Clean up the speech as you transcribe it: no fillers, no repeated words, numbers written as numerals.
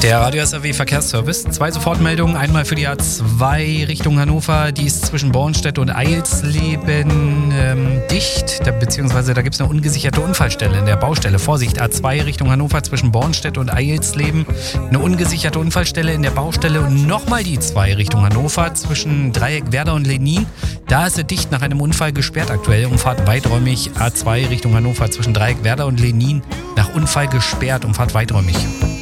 Der Radio SAW Verkehrsservice. 2 Sofortmeldungen. Einmal für die A2 Richtung Hannover. Die ist zwischen Bornstedt und Eilsleben dicht. Beziehungsweise da gibt es eine ungesicherte Unfallstelle in der Baustelle. Vorsicht, A2 Richtung Hannover zwischen Bornstedt und Eilsleben. Eine ungesicherte Unfallstelle in der Baustelle. Und nochmal die 2 Richtung Hannover zwischen Dreieck Werder und Lenin. Da ist es dicht, nach einem Unfall gesperrt aktuell. Umfahrt weiträumig. A2 Richtung Hannover zwischen Dreieck Werder und Lenin. Nach Unfall gesperrt. Umfahrt weiträumig.